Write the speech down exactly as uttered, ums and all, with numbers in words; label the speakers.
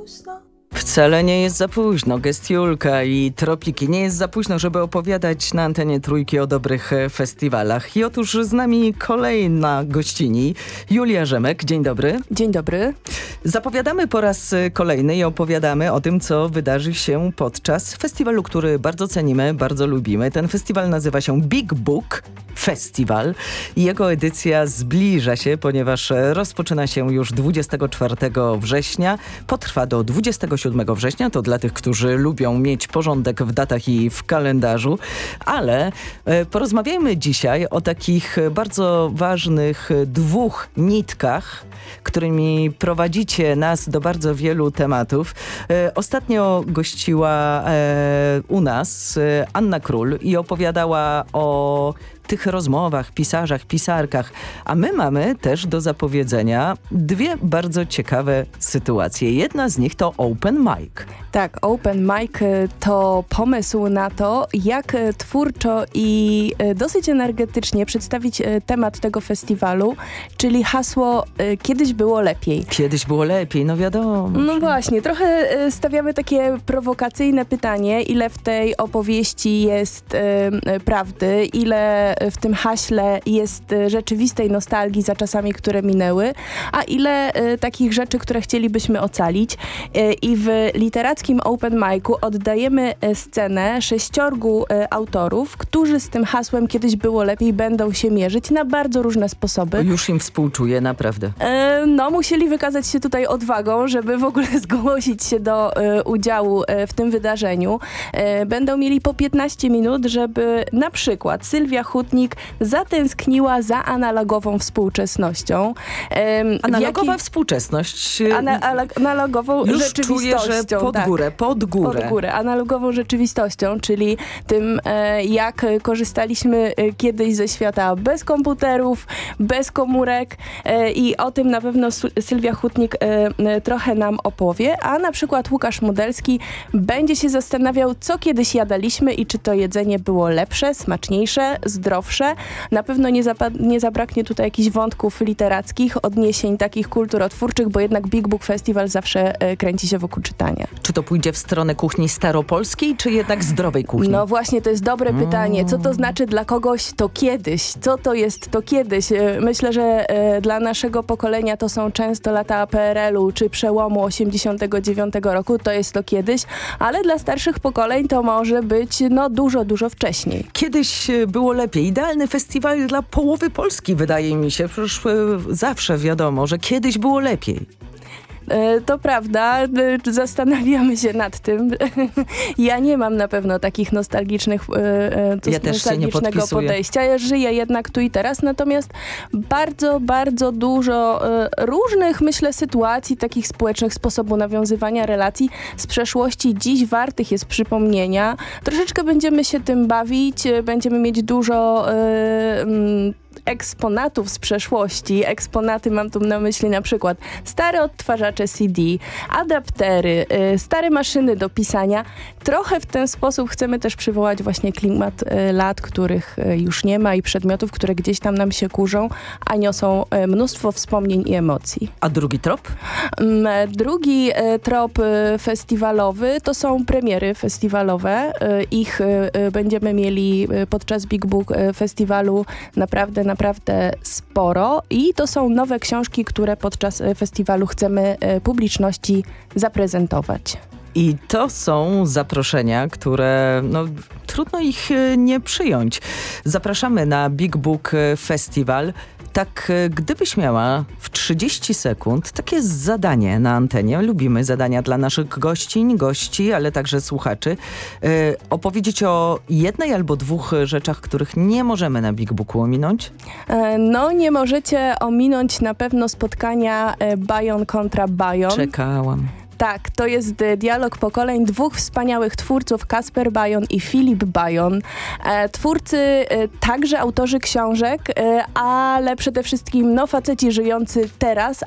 Speaker 1: późno.
Speaker 2: Wcale nie jest za późno. Gest Julka i Tropiki. Nie jest za późno, żeby opowiadać na antenie Trójki o dobrych festiwalach. I otóż z nami kolejna gościni, Julia Rzemek. Dzień dobry.
Speaker 3: Dzień dobry.
Speaker 2: Zapowiadamy po raz kolejny i opowiadamy o tym, co wydarzy się podczas festiwalu, który bardzo cenimy, bardzo lubimy. Ten festiwal nazywa się Big Book Festival i jego edycja zbliża się, ponieważ rozpoczyna się już dwudziestego czwartego września. Potrwa do dwudziestego siódmego września. To dla tych, którzy lubią mieć porządek w datach i w kalendarzu. Ale e, porozmawiajmy dzisiaj o takich bardzo ważnych dwóch nitkach, którymi prowadzicie nas do bardzo wielu tematów. E, ostatnio gościła e, u nas e, Anna Król i opowiadała o tych rozmowach, pisarzach, pisarkach. A my mamy też do zapowiedzenia dwie bardzo ciekawe sytuacje. Jedna z nich to open mic.
Speaker 3: Tak, open mic to pomysł na to, jak twórczo i dosyć energetycznie przedstawić temat tego festiwalu, czyli hasło kiedyś było lepiej.
Speaker 2: Kiedyś było lepiej, no wiadomo.
Speaker 3: No właśnie, trochę stawiamy takie prowokacyjne pytanie, ile w tej opowieści jest y, prawdy, ile w tym haśle jest rzeczywistej nostalgii za czasami, które minęły, a ile y, takich rzeczy, które chcielibyśmy ocalić. Y, I w literackim open micu oddajemy scenę sześciorgu y, autorów, którzy z tym hasłem kiedyś było lepiej będą się mierzyć na bardzo różne sposoby.
Speaker 2: Już im współczuję, naprawdę.
Speaker 3: Y, no, musieli wykazać się tutaj odwagą, żeby w ogóle zgłosić się do y, udziału y, w tym wydarzeniu. Y, będą mieli po piętnaście minut, żeby na przykład Sylwia Hutnik zatęskniła za analogową współczesnością.
Speaker 2: Y, Analogowa jaki... współczesność.
Speaker 3: Ana analogową
Speaker 2: Już
Speaker 3: rzeczywistością.
Speaker 2: Czuję, że pod
Speaker 3: tak.
Speaker 2: górę, pod górę.
Speaker 3: Pod górę. Analogową rzeczywistością, czyli tym, e, jak korzystaliśmy kiedyś ze świata bez komputerów, bez komórek e, i o tym na pewno Sylwia Hutnik e, trochę nam opowie, a na przykład Łukasz Mudelski będzie się zastanawiał, co kiedyś jadaliśmy i czy to jedzenie było lepsze, smaczniejsze, zdrowsze. Na pewno nie, nie zabraknie tutaj jakichś wątków literackich, odniesień takich kulturotwórczych, bo jednak Big Book Festival zawsze e, kręci się wokół czytania.
Speaker 2: Czy to pójdzie w stronę kuchni staropolskiej, czy jednak zdrowej kuchni?
Speaker 3: No właśnie, to jest dobre
Speaker 2: mm.
Speaker 3: pytanie. Co to znaczy dla kogoś to kiedyś? Co to jest to kiedyś? Myślę, że e, dla naszego pokolenia to są często lata P R L u czy przełomu osiemdziesiątego dziewiątego roku. To jest to kiedyś, ale dla starszych pokoleń to może być no dużo, dużo wcześniej.
Speaker 2: Kiedyś było lepiej. Idealny festiwal dla połowy Polski, wydaje mi się. Przecież e, zawsze wiadomo, że kiedyś było lepiej.
Speaker 3: To prawda, zastanawiamy się nad tym. Ja nie mam na pewno takich nostalgicznych to
Speaker 2: ja też się nie podpisuję.
Speaker 3: podejścia. Ja żyję jednak tu i teraz, natomiast bardzo, bardzo dużo różnych, myślę, sytuacji, takich społecznych, sposobu nawiązywania relacji z przeszłości dziś wartych jest przypomnienia. Troszeczkę będziemy się tym bawić, będziemy mieć dużo yy, eksponatów z przeszłości. Eksponaty mam tu na myśli na przykład stare odtwarzacze C D, adaptery, y, stare maszyny do pisania. Trochę w ten sposób chcemy też przywołać właśnie klimat y, lat, których y, już nie ma i przedmiotów, które gdzieś tam nam się kurzą, a niosą y, mnóstwo wspomnień i emocji.
Speaker 2: A drugi trop?
Speaker 3: Y, drugi y, trop y, festiwalowy to są premiery festiwalowe. Y, ich y, będziemy mieli y, podczas Big Book y, Festiwalu naprawdę naprawdę sporo i to są nowe książki, które podczas festiwalu chcemy publiczności zaprezentować.
Speaker 2: I to są zaproszenia, które no, trudno ich nie przyjąć. Zapraszamy na Big Book Festival. Tak, gdybyś miała w trzydzieści sekund takie zadanie na antenie, lubimy zadania dla naszych gościń, gości, ale także słuchaczy, yy, opowiedzieć o jednej albo dwóch rzeczach, których nie możemy na Big Booku ominąć?
Speaker 3: No, nie możecie ominąć na pewno spotkania Bajon kontra Bajon.
Speaker 2: Czekałam.
Speaker 3: Tak, to jest dialog pokoleń dwóch wspaniałych twórców, Kasper Bajon i Filip Bajon. E, twórcy, e, także autorzy książek, e, ale przede wszystkim no, faceci żyjący teraz,